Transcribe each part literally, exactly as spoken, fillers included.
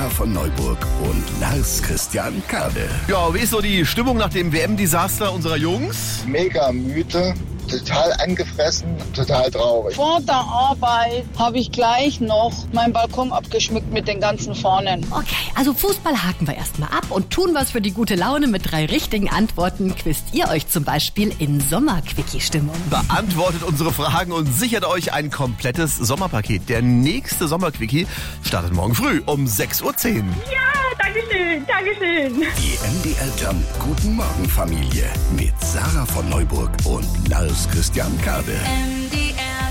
Sarah von Neuburg und Lars Christian Kade. Ja, wie ist so die Stimmung nach dem W M-Desaster unserer Jungs? Mega müde, total angefressen, total traurig. Vor der Arbeit habe ich gleich noch meinen Balkon abgeschmückt mit den ganzen Fahnen. Okay, also Fußball haken wir erstmal ab und tun was für die gute Laune. Mit drei richtigen Antworten quizt ihr euch zum Beispiel in Sommer-Quickie-Stimmung. Beantwortet unsere Fragen und sichert euch ein komplettes Sommerpaket. Der nächste Sommer-Quickie startet morgen früh um sechs Uhr zehn. Ja, danke schön, danke schön. Die M D R Jump Guten Morgen Familie mit Sarah von Neuburg und Lars Christian Kade. M D R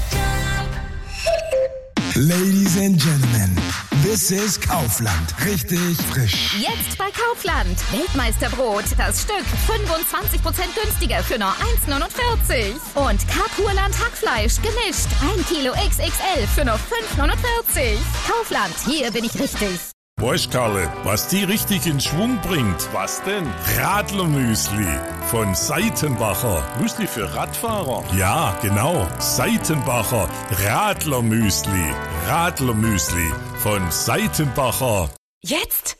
Jump. Ladies and Gentlemen, this is Kaufland. Richtig frisch. Jetzt bei Kaufland. Weltmeisterbrot. Das Stück fünfundzwanzig Prozent günstiger für nur eins neunundvierzig. Und Kapurland Hackfleisch gemischt. ein Kilo X X L für nur fünf neunundvierzig. Kaufland, hier bin ich richtig. Weißt, Karle, was die richtig in Schwung bringt? Was denn? Radlermüsli von Seitenbacher. Müsli für Radfahrer? Ja, genau. Seitenbacher Radlermüsli. Radlermüsli von Seitenbacher. Jetzt?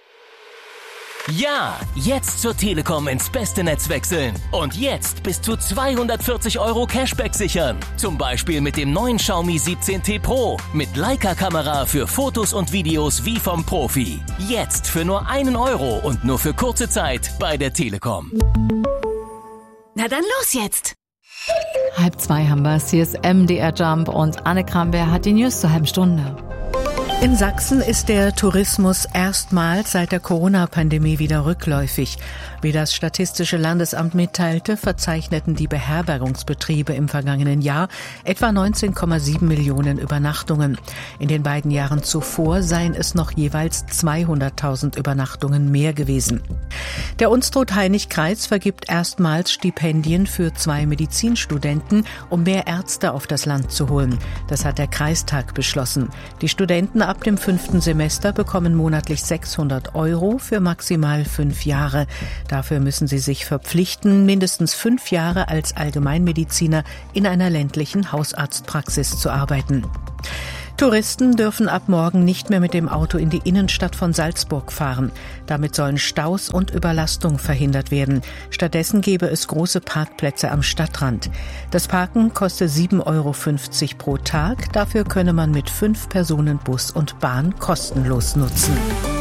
Ja, jetzt zur Telekom ins beste Netz wechseln. Und jetzt bis zu zweihundertvierzig Euro Cashback sichern. Zum Beispiel mit dem neuen Xiaomi siebzehn T Pro. Mit Leica-Kamera für Fotos und Videos wie vom Profi. Jetzt für nur einen Euro und nur für kurze Zeit bei der Telekom. Na dann los jetzt. Halb zwei haben wir es. Hier ist M D R Jump und Anne Kramberg hat die News zur halben Stunde. In Sachsen ist der Tourismus erstmals seit der Corona-Pandemie wieder rückläufig. Wie das Statistische Landesamt mitteilte, verzeichneten die Beherbergungsbetriebe im vergangenen Jahr etwa neunzehn Komma sieben Millionen Übernachtungen. In den beiden Jahren zuvor seien es noch jeweils zweihunderttausend Übernachtungen mehr gewesen. Der Unstrut-Hainich-Kreis vergibt erstmals Stipendien für zwei Medizinstudenten, um mehr Ärzte auf das Land zu holen. Das hat der Kreistag beschlossen. Die Studenten ab dem fünften Semester bekommen monatlich sechshundert Euro für maximal fünf Jahre. Dafür müssen sie sich verpflichten, mindestens fünf Jahre als Allgemeinmediziner in einer ländlichen Hausarztpraxis zu arbeiten. Touristen dürfen ab morgen nicht mehr mit dem Auto in die Innenstadt von Salzburg fahren. Damit sollen Staus und Überlastung verhindert werden. Stattdessen gebe es große Parkplätze am Stadtrand. Das Parken koste sieben Euro fünfzig pro Tag. Dafür könne man mit fünf Personen Bus und Bahn kostenlos nutzen.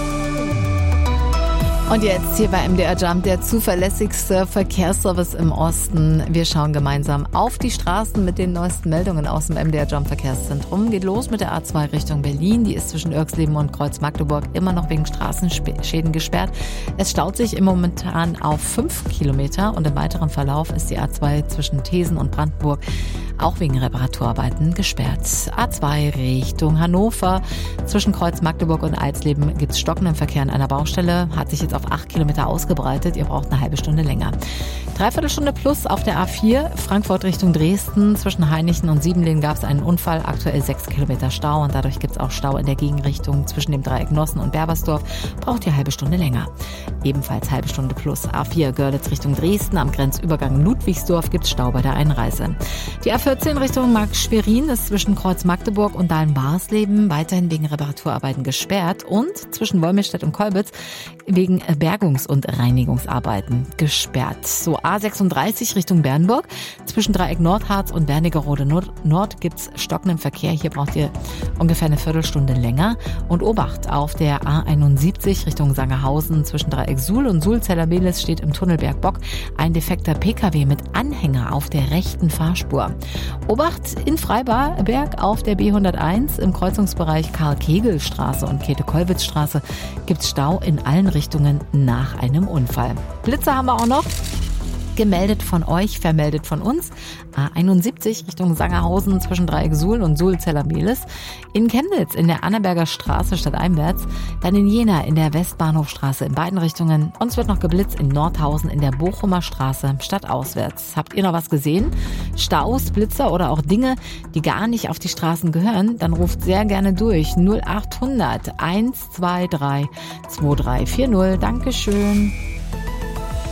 Und jetzt hier bei M D R Jump, der zuverlässigste Verkehrsservice im Osten. Wir schauen gemeinsam auf die Straßen mit den neuesten Meldungen aus dem M D R Jump Verkehrszentrum. Geht los mit der A zwei Richtung Berlin. Die ist zwischen Irxleben und Kreuz-Magdeburg immer noch wegen Straßenschäden gesperrt. Es staut sich im momentan auf fünf Kilometer und im weiteren Verlauf ist die A zwei zwischen Thesen und Brandenburg auch wegen Reparaturarbeiten gesperrt. A zwei Richtung Hannover. Zwischen Kreuz-Magdeburg und Eisleben gibt es stockenden Verkehr an einer Baustelle. Hat sich jetzt auf acht Kilometer ausgebreitet. Ihr braucht eine halbe Stunde länger. Dreiviertelstunde plus auf der A vier. Frankfurt Richtung Dresden. Zwischen Hainichen und Siebenlingen gab es einen Unfall. Aktuell sechs Kilometer Stau und dadurch gibt es auch Stau in der Gegenrichtung zwischen dem Dreieck Nossen und Berbersdorf. Braucht ihr eine halbe Stunde länger. Ebenfalls halbe Stunde plus A vier Görlitz Richtung Dresden. Am Grenzübergang Ludwigsdorf gibt es Stau bei der Einreise. Die A vierzehn Richtung Markt-Schwerin ist zwischen Kreuz-Magdeburg und Dahlen-Barsleben weiterhin wegen Reparaturarbeiten gesperrt und zwischen Wolmirstedt und Kolbitz wegen Bergungs- und Reinigungsarbeiten gesperrt. So A sechsunddreißig Richtung Bernburg. Zwischen Dreieck Nordharz und Wernigerode Nord, Nord gibt's stockenden Verkehr. Hier braucht ihr ungefähr eine Viertelstunde länger. Und Obacht, auf der A einundsiebzig Richtung Sangerhausen zwischen Dreieck Suhl und Suhl-Zellermelis steht im Tunnel Bergbock ein defekter P K W mit Anhänger auf der rechten Fahrspur. Obacht in Freiberg auf der B hunderteins im Kreuzungsbereich Karl-Kegel-Straße und Käthe-Kollwitz-Straße gibt's Stau in allen Richtungen nach einem Unfall. Blitze haben wir auch noch. Gemeldet von euch, vermeldet von uns. A einundsiebzig Richtung Sangerhausen zwischen Dreieck Suhl und Suhl-Zellermelis. In Chemnitz in der Annaberger Straße stadteinwärts. Dann in Jena in der Westbahnhofstraße in beiden Richtungen. Und es wird noch geblitzt in Nordhausen in der Bochumer Straße stadtauswärts. Habt ihr noch was gesehen? Staus, Blitzer oder auch Dinge, die gar nicht auf die Straßen gehören? Dann ruft sehr gerne durch. null achthundert eins zwei drei zwei drei vier null. Dankeschön.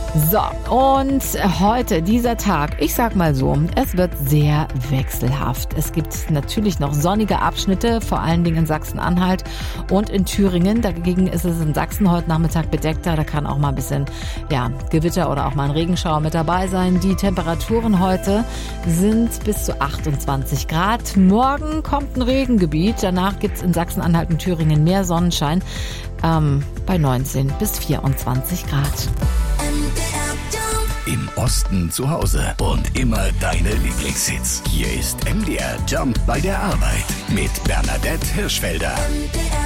So, und heute, dieser Tag, ich sag mal so, es wird sehr wechselhaft. Es gibt natürlich noch sonnige Abschnitte, vor allen Dingen in Sachsen-Anhalt und in Thüringen. Dagegen ist es in Sachsen heute Nachmittag bedeckter. Da kann auch mal ein bisschen ja, Gewitter oder auch mal ein Regenschauer mit dabei sein. Die Temperaturen heute sind bis zu achtundzwanzig Grad. Morgen kommt ein Regengebiet. Danach gibt's in Sachsen-Anhalt und Thüringen mehr Sonnenschein ähm, bei neunzehn bis vierundzwanzig Grad. Im Osten zu Hause und immer deine Lieblingshits. Hier ist M D R Jump bei der Arbeit mit Bernadette Hirschfelder.